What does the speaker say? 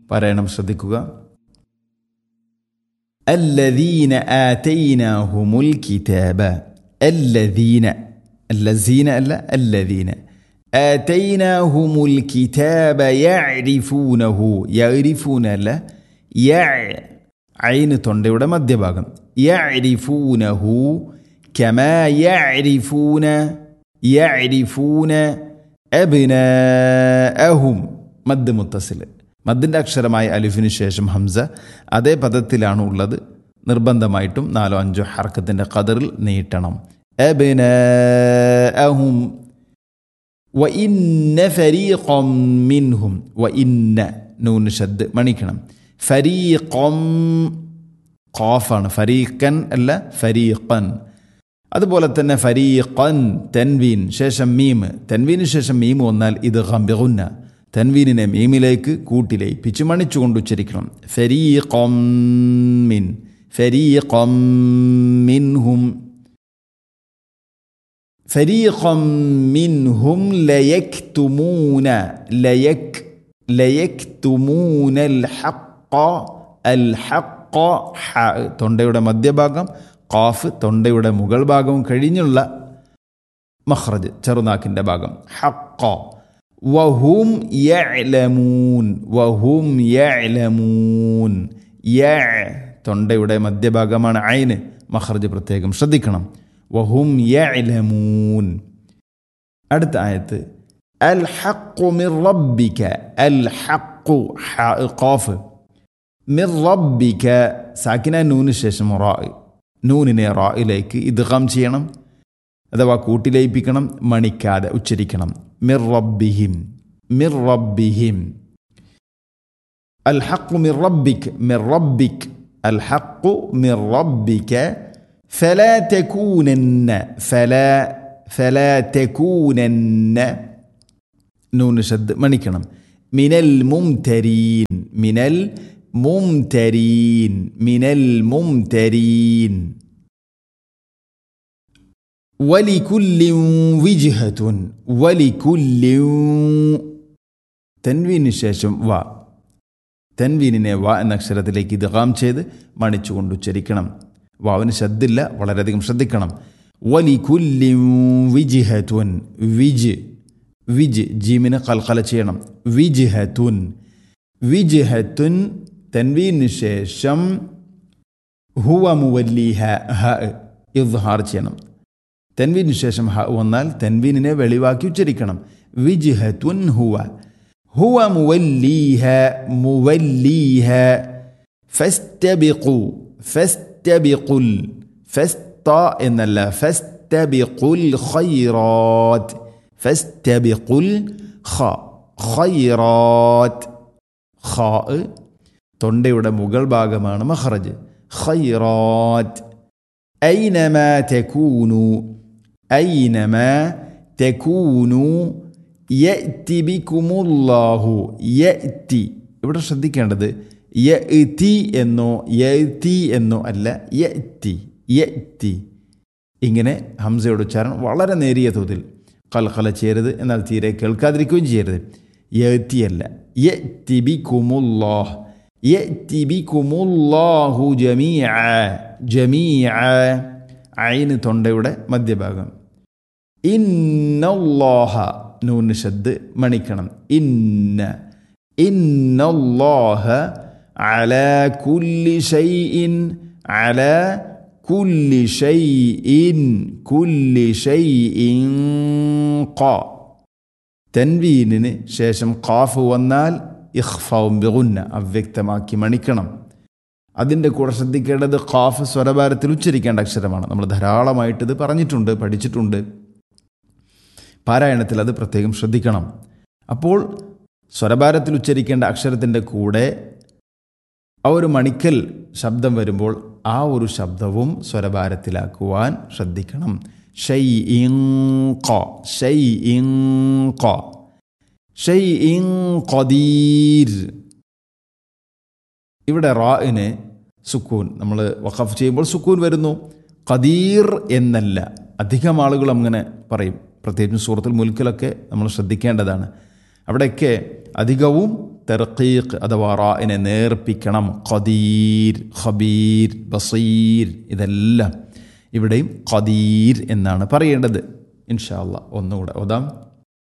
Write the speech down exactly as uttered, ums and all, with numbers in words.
പാരായണം ശ്രദ്ധിക്കുക. അല്ലദീന ആതൈനാഹുമുൽ കിതാബ. അല്ലദീന, അല്ലസീന അല്ല, അല്ലദീന. ആതൈനാഹുമുൽ കിതാബ യഅരിഫൂനഹു. യഅരിഫൂന അല്ല, യ ഐന് തൊണ്ടയുടെ മധ്യഭാഗം. യഅരിഫൂനഹു കമാ യഅരിഫൂന യഅരിഫൂന അബ്നാഅഹും. മദ് മുത്തസിൽ, മദ്ദിൻ്റെ അക്ഷരമായ അലിഫിന് ശേഷം ഹംസ അതേ പദത്തിലാണ് ഉള്ളത്. നിർബന്ധമായിട്ടും നാലോ അഞ്ചോ ഹർക്കത്തിൻ്റെ ഖദറിൽ നീട്ടണം. അബ്നാഅഹും വ ഇന്ന ഫരീഖം മിൻഹും. വ ഇന്ന നൂൻ ഷദ് മണിക്കണം. ഫരീഖം ഖാഫാണ്, ഫരീഖൻ അല്ല, ഫരീഖൻ. അതുപോലെ തന്നെ ഫരീഖൻ തൻവീൻ ശേഷം മീം. തൻവീന് ശേഷം മീം വന്നാൽ ഇത് ഗംബിഗുന്ന. തൻവീനിനെ മീമിലേക്ക് കൂട്ടിലയിപ്പിച്ച് മണിച്ചുകൊണ്ട് ഉച്ചരിക്കണം. ഫരീഖം മിൻ, ഫരീഖം മിൻഹും. ഫരീഖം മിൻഹും ലയക്തുമൂന. ലയക് ലയക്തുമൂനൽ ഹഖ്ഖ. അൽ ഹഖ്ഖ ഹ തൊണ്ടയുടെ മധ്യഭാഗം, ഖാഫ് തൊണ്ടയുടെ മുകൾ ഭാഗവും കഴിഞ്ഞുള്ള മഖ്റജ് ചെറുനാക്കിൻ്റെ ഭാഗം. ഹഖ്ഖ. വഹും യഅലമൂൻ. വഹും യഅലമൂൻ. യ തൊണ്ടയുടെ മധ്യഭാഗമാണ് ഐന്, മഖ്റജ് പ്രത്യേകം ശ്രദ്ധിക്കണം. വഹും യഅലമൂൻ. അടുത്ത ആയത്ത് അൽ ഹഖ്ഖു മിർ റബ്ബിക. അൽ ഹഖ്ഖു ഖാഫ്. മിർ റബ്ബിക സാക്കിന നൂന് ശേഷം റാ. നൂനിനെ റായിലേക്ക് ഇദ്ഗാം ചെയ്യണം, അഥവാ കൂട്ടിലയിപ്പിക്കണം, മണിക്കാതെ ഉച്ചരിക്കണം. മിർ റബ്ബിഹിം, മിർ റബ്ബിഹിം. അൽ ഹഖ്ഖു മിർ റബ്ബിക്, മിർ റബ്ബിക്. അൽ ഹഖ്ഖു മിർ റബ്ബിക ഫലാ തകൂനന്ന. ഫലാ ഫലാ തകൂനന്ന നൂന് ഷദ് മണിക്കണം. മിനൽ മുംതരീൻ, മിനൽ മുംതരീൻ, മിനൽ മുംതരീൻ. വലികുല്ലിൻ വിജ്ഹത്തുൻ. വലികുല്ലിൻ തൻവീന് ശേഷം വ. തൻവീനിനെ വ എന്ന അക്ഷരത്തിലേക്ക് ഇദ്ഗാം ചെയ്ത് മണിച്ചുകൊണ്ട് ഉച്ചരിക്കണം. വാവിന് ശദ്ദില്ല, വളരെയധികം ശ്രദ്ധിക്കണം. വലികുല്ലിൻ വിജ്ഹത്തുൻ. വിജ് വിജ് ജീമിന് ഖൽഖല ചെയ്യണം. വിജ്ഹത്തുൻ, വിജ്ഹത്തുൻ. തൻവീന് ശേഷം ഹുവ മുവല്ലിഹ ഹ ഇദ്ഹാർ ചെയ്യണം. തൻവീന് ശേഷം ഹ വന്നാൽ തൻവീനിനെ വെളിവാക്കി ഉച്ചരിക്കണം. വിജ്ഹത്തുൻ ഹുവ. ഹുവ മുവല്ലിഹ, മുവല്ലിഹ. ഫസ്തബിഖു, ഫസ്തബിഖുൽ. ഫസ്ത എന്നല്ല, ഫസ്തബിഖുൽ ഖൈറാത്ത്. ഫസ്തബിഖുൽ ഖ ഖൈറാത്ത്. ഖാ തൊണ്ടയുടെ മുകൾ ഭാഗമാണ് മഖ്റജ്. ഖൈറാത്ത്. ഐനമാ തകൂനു, ഐനമാ തകൂനു യഅതി ബികുമുല്ലാഹു. യഅതി ഇവിടെ ശ്രദ്ധിക്കേണ്ടത് യഅതി എന്നോ യഅതി എന്നോ അല്ല, യഅതി, യഅതി. ഇങ്ങനെ ഹംസയുടെ ഉച്ചാരണം വളരെ നേരിയ തോതിൽ ഖൽഖല ചെയ്യരുത്, എന്നാൽ തീരെ കേൾക്കാതിരിക്കുകയും ചെയ്യരുത്. യഅതി അല്ല, യഅതി ബികുമുല്ലാഹ്. യഅതി ബികുമുല്ലാഹു ജമീഅ. ജമീഅ ഐന് തൊണ്ടയുടെ മധ്യഭാഗം. ഇന്നല്ലാഹ നൂന് ഷദ് മണിക്കണം. ഇന്ന, ഇന്നല്ലാഹ അലാ കുല്ലി ഷൈഇൻ. അലാ കുല്ലി ഷൈഇൻ, കുല്ലി ഷൈഇൻ ഖ. തൻവീനിന് ശേഷം ഖാഫ് വന്നാൽ ഇഖ്ഫാഉം ബിഗുന്ന, അവ്യക്തമാക്കി മണിക്കണം. അതിൻ്റെ കൂടെ ശ്രദ്ധിക്കേണ്ടത് ഖാഫ് സ്വരഭാരത്തിൽ ഉച്ചരിക്കേണ്ട അക്ഷരമാണ്. നമ്മൾ ധാരാളമായിട്ട് ഇത് പറഞ്ഞിട്ടുണ്ട്, പഠിച്ചിട്ടുണ്ട്. പാരായണത്തിൽ അത് പ്രത്യേകം ശ്രദ്ധിക്കണം. അപ്പോൾ സ്വരഭാരത്തിൽ ഉച്ചരിക്കേണ്ട അക്ഷരത്തിൻ്റെ കൂടെ ആ ഒരു മണിക്കൽ ശബ്ദം വരുമ്പോൾ ആ ഒരു ശബ്ദവും സ്വരഭാരത്തിലാക്കുവാൻ ശ്രദ്ധിക്കണം. ഷൈഇൻ ഖ, ഷൈഇൻ ഖ, ഷൈഇൻ ഖദീർ. ഇവിടെ റാഇന് സുക്കൂൻ, നമ്മൾ വഖഫ് ചെയ്യുമ്പോൾ സുക്കൂൻ വരുന്നു. ഖദീർ എന്നല്ല. അധികം ആളുകൾ അങ്ങനെ പറയും, പ്രത്യേകിച്ചും സൂറത്തുൽ മുൽക്കിലൊക്കെ നമ്മൾ ശ്രദ്ധിക്കേണ്ടതാണ്. അവിടെയൊക്കെ അധികവും തർക്കീഖ് അഥവാ റാഇനെ നേർപ്പിക്കണം. ഖദീർ, ഖബീർ, ബസീർ, ഇതെല്ലാം ഇവിടെയും ഖദീർ എന്നാണ് പറയേണ്ടത്. ഇൻഷാ അല്ലാഹ് ഒന്നുകൂടെ ഓതാം.